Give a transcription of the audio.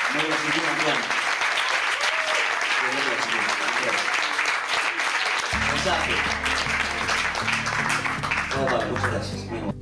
Muy bien, Adrián. Mensaje. Todo vale, muchas gracias.